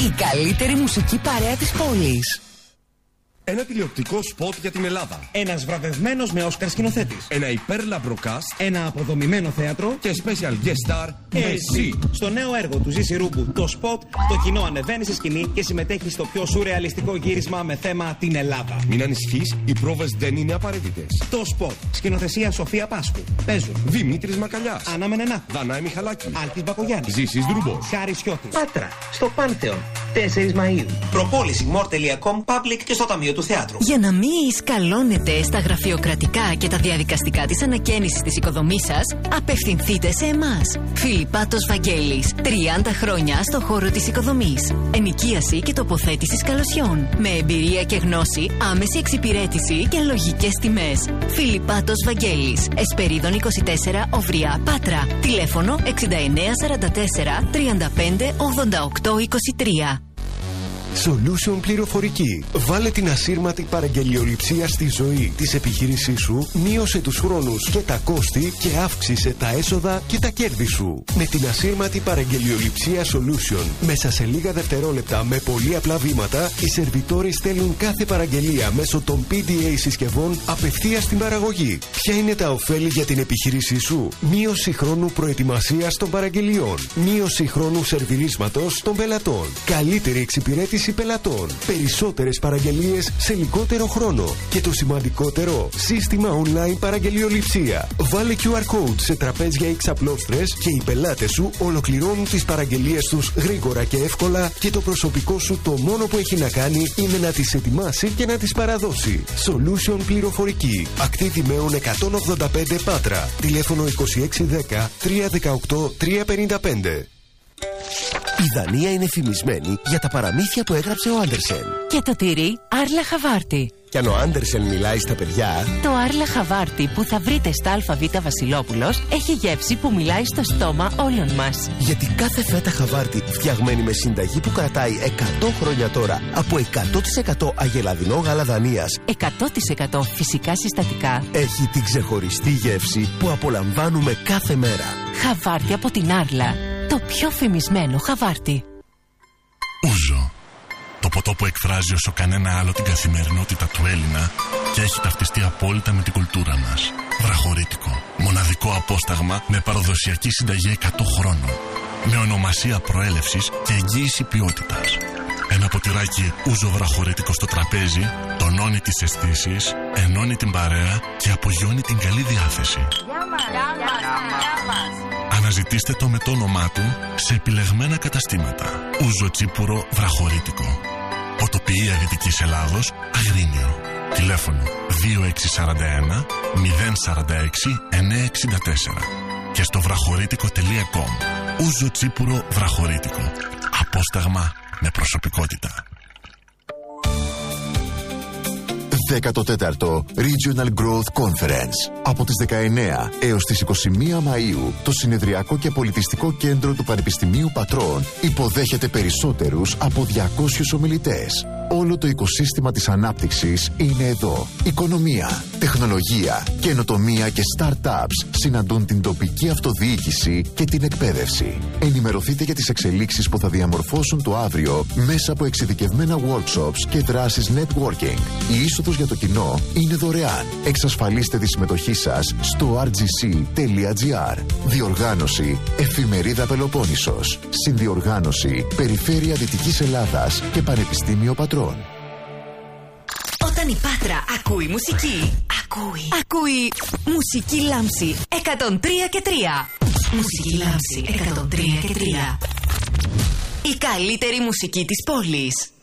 Η καλύτερη μουσική παρέα της πόλης. Ένα τηλεοπτικό σποτ για την Ελλάδα. Ένας βραβευμένος με Όσκαρ σκηνοθέτης. Ένα υπέρλαμπρο cast. Ένα αποδομημένο θέατρο. Και special guest star εσύ. Στο νέο έργο του Ζήση Ρούμπου, το σποτ, το κοινό ανεβαίνει σε σκηνή και συμμετέχει στο πιο σουρεαλιστικό γύρισμα με θέμα την Ελλάδα. Μην ανησυχείς, οι πρόβες δεν είναι απαραίτητες. Το σποτ. Σκηνοθεσία Σοφία Πάσκου. Παίζουν Δημήτρης Μακαλιάς, Άννα Μενενά, Δανάη Μιχαλάκη, Άλκης Μπακογιάννης, Ζήσης Δρούμπος, Χάρης Σιώτης. Πάτρα, στο Πάνθεον, 4 Μαΐου. Προπόληση more.com public και στο Ταμείο του Θεάτρου. Για να μην σκαλώνετε στα γραφειοκρατικά και τα διαδικαστικά της ανακαίνησης της οικοδομής σας, απευθυνθείτε σε εμάς. Φιλιππάτος Βαγγέλης. 30 χρόνια στο χώρο της οικοδομής. Ενοικίαση και τοποθέτηση σκαλωσιών. Με εμπειρία και γνώση, άμεση εξυπηρέτηση και λογικές τιμές. Φιλιππάτος Βαγγέλης. Εσπερίδων 24, Οვრιά, Πάτρα. Τηλέφωνο 6944 35 88 23. Solution πληροφορική. Βάλε την ασύρματη παραγγελιοληψία στη ζωή της επιχείρησής σου, μείωσε τους χρόνους και τα κόστη και αύξησε τα έσοδα και τα κέρδη σου. Με την ασύρματη παραγγελιοληψία Solution, μέσα σε λίγα δευτερόλεπτα με πολύ απλά βήματα, οι σερβιτόροι στέλνουν κάθε παραγγελία μέσω των PDA συσκευών απευθείας στην παραγωγή. Ποια είναι τα ωφέλη για την επιχείρησή σου? Μείωση χρόνου προετοιμασίας των παραγγελιών, μείωση χρόνου σερβιρίσματος των πελατών, καλύτερη εξυπηρέτηση πελατών, περισσότερες παραγγελίες σε λιγότερο χρόνο και το σημαντικότερο, σύστημα online παραγγελιοληψία. Βάλε QR code σε τραπέζια ή ξαπλώστρες και οι πελάτες σου ολοκληρώνουν τις παραγγελίες τους γρήγορα και εύκολα και το προσωπικό σου το μόνο που έχει να κάνει είναι να τις ετοιμάσει και να τις παραδώσει. Solution πληροφορική. Ακτή Δημαίων 185 Πάτρα. Τηλέφωνο 2610 318 355. Η Δανία είναι φημισμένη για τα παραμύθια που έγραψε ο Άντερσεν. Και το τυρί Άρλα Χαβάρτη. Κι αν ο Άντερσεν μιλάει στα παιδιά, το Άρλα Χαβάρτη που θα βρείτε στα ΑΒ Βασιλόπουλος έχει γεύση που μιλάει στο στόμα όλων μας. Γιατί κάθε φέτα Χαβάρτη φτιαγμένη με συνταγή που κρατάει 100 χρόνια τώρα από 100% αγελαδινό γάλα Δανίας, 100% φυσικά συστατικά, έχει την ξεχωριστή γεύση που απολαμβάνουμε κάθε μέρα. Χαβάρτη από την Άρλα. Το πιο φημισμένο Χαβάρτη. Ούζο. Το ποτό που εκφράζει όσο κανένα άλλο την καθημερινότητα του Έλληνα και έχει ταυτιστεί απόλυτα με την κουλτούρα μας. Βραχωρίτικο. Μοναδικό απόσταγμα με παραδοσιακή συνταγή 100 χρόνων. Με ονομασία προέλευσης και εγγύηση ποιότητας. Ένα ποτηράκι ούζο βραχωρίτικο στο τραπέζι τονώνει τις αισθήσεις, ενώνει την παρέα και απογειώνει την καλή διάθεση. Αναζητήστε το με το όνομά του σε επιλεγμένα καταστήματα. Ούζο τσίπουρο βραχωρίτικο. Ποτοποιία Δυτικής Ελλάδος, Αγρίνιο. Τηλέφωνο 2641 046 964 και στο βραχωρίτικο.com. Ούζο τσίπουρο βραχωρίτικο. Απόσταγμα με προσωπικότητα. 14ο Regional Growth Conference. Από τις 19 έως τις 21 Μαΐου, το Συνεδριακό και Πολιτιστικό Κέντρο του Πανεπιστημίου Πατρών υποδέχεται περισσότερους από 200 ομιλητές. Όλο το οικοσύστημα της ανάπτυξης είναι εδώ. Οικονομία, τεχνολογία, καινοτομία και startups συναντούν την τοπική αυτοδιοίκηση και την εκπαίδευση. Ενημερωθείτε για τις εξελίξεις που θα διαμορφώσουν το αύριο μέσα από εξειδικευμένα workshops και δράσεις networking. Η είσοδος για το κοινό είναι δωρεάν. Εξασφαλίστε τη συμμετοχή σας στο rgc.gr. Διοργάνωση Εφημερίδα Πελοπόννησος. Συνδιοργάνωση Περιφέρεια Δυτικής Ελλάδας και Πανεπιστήμιο Πατρών. Όταν η Πάτρα ακούει μουσική, ακούει Μουσική Λάμψη 103 και 3. Μουσική Λάμψη 103 και 3. Η καλύτερη μουσική της πόλης.